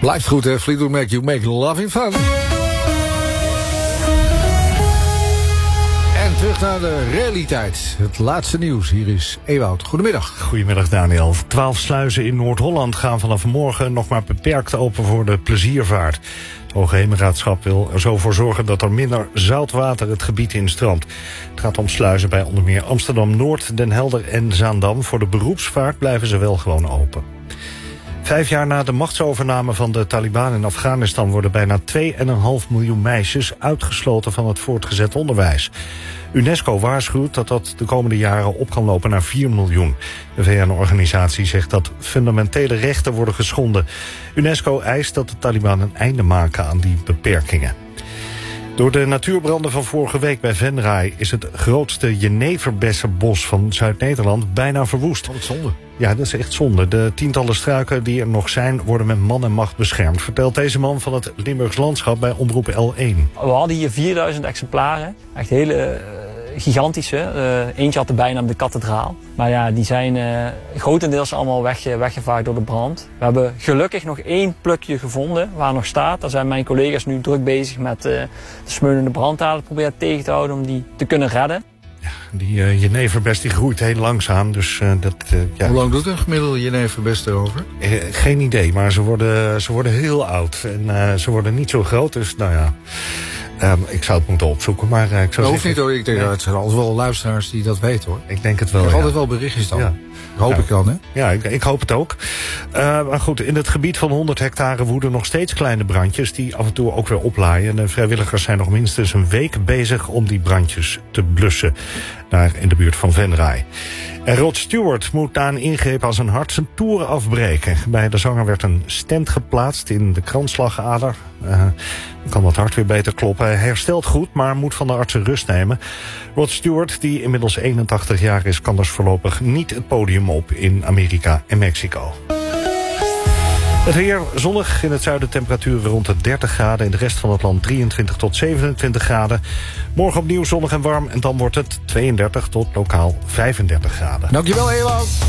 Blijft goed, hè? Fleetwood Mac, You Make Loving Fun. En terug naar de realiteit. Het laatste nieuws. Hier is Ewout. Goedemiddag. Goedemiddag, Daniel. 12 sluizen in Noord-Holland gaan vanaf morgen nog maar beperkt open voor de pleziervaart. Het Hoogheemraadschap wil er zo voor zorgen dat er minder zoutwater het gebied instroomt. Het gaat om sluizen bij onder meer Amsterdam-Noord, Den Helder en Zaandam. Voor de beroepsvaart blijven ze wel gewoon open. 5 jaar na de machtsovername van de Taliban in Afghanistan worden bijna 2,5 miljoen meisjes uitgesloten van het voortgezet onderwijs. UNESCO waarschuwt dat dat de komende jaren op kan lopen naar 4 miljoen. De VN-organisatie zegt dat fundamentele rechten worden geschonden. UNESCO eist dat de Taliban een einde maken aan die beperkingen. Door de natuurbranden van vorige week bij Venray is het grootste jeneverbessenbos van Zuid-Nederland bijna verwoest. Wat zonde. Ja, dat is echt zonde. De tientallen struiken die er nog zijn worden met man en macht beschermd, vertelt deze man van het Limburgs Landschap bij Omroep L1. We hadden hier 4000 exemplaren. Echt hele gigantische. Eentje had de bijnaam de kathedraal. Maar ja, die zijn grotendeels allemaal weggevaagd door de brand. We hebben gelukkig nog 1 plukje gevonden waar nog staat. Daar zijn mijn collega's nu druk bezig met de smeulende brandhaarden proberen tegen te houden om die te kunnen redden. Ja, die jeneverbest die groeit heel langzaam. Dus, ja. Hoe lang doet een gemiddelde jeneverbest erover? Geen idee, maar ze worden heel oud. En ze worden niet zo groot, dus nou ja. Ik zou het moeten opzoeken, maar ik zou hoeft niet hoor. Ik denk dat het zijn altijd wel luisteraars die dat weten hoor. Ik denk het wel. Ik krijg altijd wel berichtjes dan. Ja. Hoop ik dan, hè? Ja, ik hoop het ook. Maar goed, in het gebied van 100 hectare woeden nog steeds kleine brandjes die af en toe ook weer oplaaien. De vrijwilligers zijn nog minstens een week bezig om die brandjes te blussen. Daar in de buurt van Venray. En Rod Stewart moet na een ingreep aan zijn hart zijn toeren afbreken. Bij de zanger werd een stent geplaatst in de kransslagader. Dan kan dat hart weer beter kloppen. Hij herstelt goed, maar moet van de artsen rust nemen. Rod Stewart, die inmiddels 81 jaar is, kan dus voorlopig niet het podium op in Amerika en Mexico. Het weer zonnig, in het zuiden temperaturen rond de 30 graden. In de rest van het land 23 tot 27 graden. Morgen opnieuw zonnig en warm en dan wordt het 32 tot lokaal 35 graden. Dankjewel, Ewout.